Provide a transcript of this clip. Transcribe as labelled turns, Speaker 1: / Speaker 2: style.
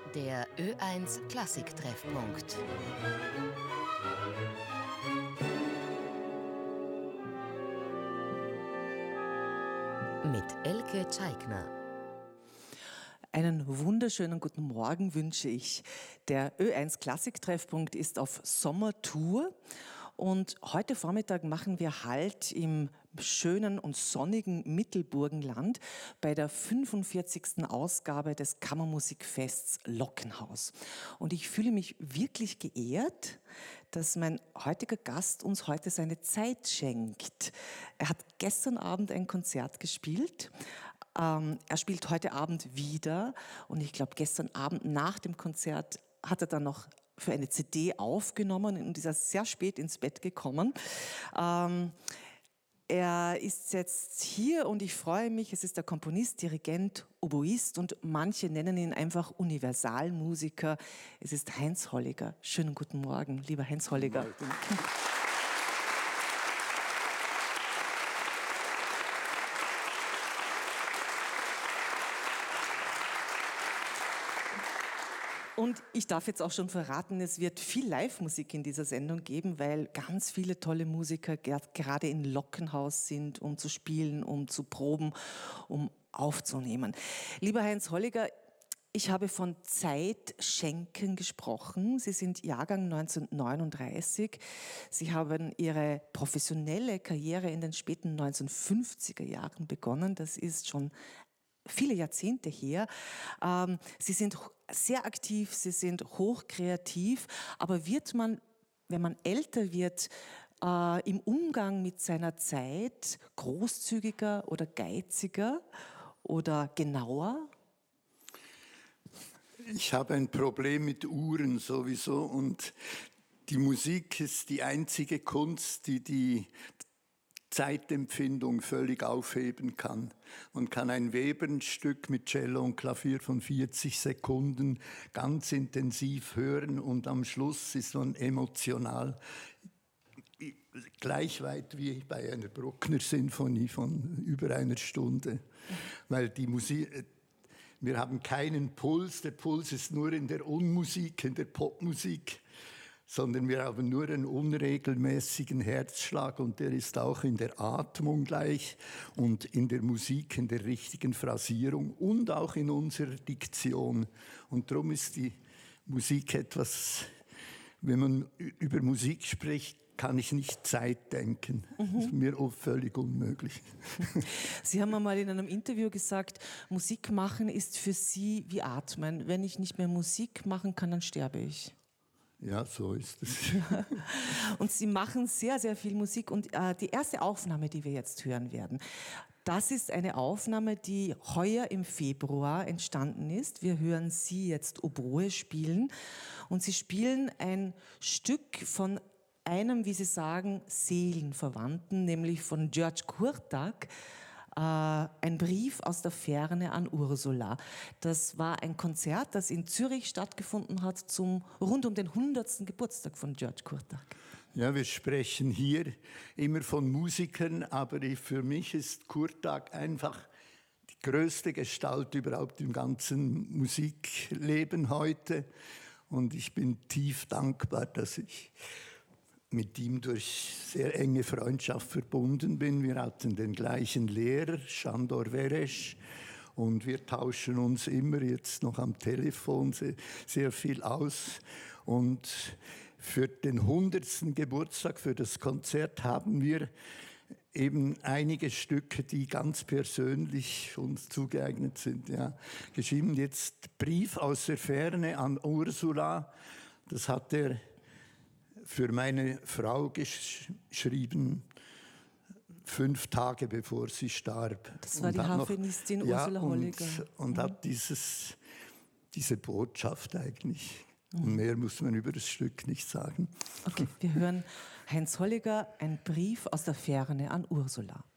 Speaker 1: Der Ö1 Klassik-Treffpunkt. Mit Elke Tscheigner.
Speaker 2: Einen wunderschönen guten Morgen wünsche ich. Der Ö1 Klassik-Treffpunkt ist auf Sommertour und heute Vormittag machen wir Halt im schönen und sonnigen Mittelburgenland bei der 45. Ausgabe des Kammermusikfests Lockenhaus. Und ich fühle mich wirklich geehrt, dass mein heutiger Gast uns heute seine Zeit schenkt. Er hat gestern Abend ein Konzert gespielt. Er spielt heute Abend wieder und ich glaube, gestern Abend nach dem Konzert hat er dann noch für eine CD aufgenommen und ist sehr spät ins Bett gekommen. Er ist jetzt hier und ich freue mich, es ist der Komponist, Dirigent, Oboist und manche nennen ihn einfach Universalmusiker. Es ist Heinz Holliger. Schönen guten Morgen, lieber Heinz Holliger. Und ich darf jetzt auch schon verraten, es wird viel Live-Musik in dieser Sendung geben, weil ganz viele tolle Musiker gerade in Lockenhaus sind, um zu spielen, um zu proben, um aufzunehmen. Lieber Heinz Holliger, ich habe von Zeit schenken gesprochen. Sie sind Jahrgang 1939. Sie haben Ihre professionelle Karriere in den späten 1950er Jahren begonnen. Das ist schon viele Jahrzehnte her. Sie sind sehr aktiv, Sie sind hochkreativ, aber wird man, wenn man älter wird, im Umgang mit seiner Zeit großzügiger oder geiziger oder genauer?
Speaker 3: Ich habe ein Problem mit Uhren sowieso und die Musik ist die einzige Kunst, die Zeitempfindung völlig aufheben kann. Man kann ein Webernstück mit Cello und Klavier von 40 Sekunden ganz intensiv hören und am Schluss ist man emotional gleich weit wie bei einer Bruckner-Sinfonie von über einer Stunde. Weil die Musik, wir haben keinen Puls, der Puls ist nur in der Unmusik, in der Popmusik, sondern wir haben nur einen unregelmäßigen Herzschlag und der ist auch in der Atmung gleich und in der Musik, in der richtigen Phrasierung und auch in unserer Diktion. Und darum ist die Musik etwas, wenn man über Musik spricht, kann ich nicht Zeit denken. Das ist mir oft völlig unmöglich.
Speaker 2: Sie haben einmal in einem Interview gesagt, Musik machen ist für Sie wie Atmen. Wenn ich nicht mehr Musik machen kann, dann sterbe ich.
Speaker 3: Ja, so ist es.
Speaker 2: Und Sie machen sehr, sehr viel Musik. Und die erste Aufnahme, die wir jetzt hören werden, das ist eine Aufnahme, die heuer im Februar entstanden ist. Wir hören Sie jetzt Oboe spielen. Und Sie spielen ein Stück von einem, wie Sie sagen, Seelenverwandten, nämlich von György Kurtág, ein Brief aus der Ferne an Ursula. Das war ein Konzert, das in Zürich stattgefunden hat rund um den 100. Geburtstag von György Kurtág.
Speaker 3: Ja, wir sprechen hier immer von Musikern, aber für mich ist Kurtág einfach die größte Gestalt überhaupt im ganzen Musikleben heute. Und ich bin tief dankbar, dass ich mit ihm durch sehr enge Freundschaft verbunden bin. Wir hatten den gleichen Lehrer, Sándor Veress, und wir tauschen uns immer jetzt noch am Telefon sehr viel aus. Und für den 100. Geburtstag, für das Konzert, haben wir eben einige Stücke, die ganz persönlich uns zugeeignet sind. Ja. Geschrieben jetzt Brief aus der Ferne an Ursula. Das hat er für meine Frau geschrieben, 5 Tage bevor sie starb.
Speaker 2: Das war die Harfenistin Ursula Holliger.
Speaker 3: Und hat diese Botschaft eigentlich. Und mehr muss man über das Stück nicht sagen.
Speaker 2: Okay, wir hören Heinz Holliger, ein Brief aus der Ferne an Ursula.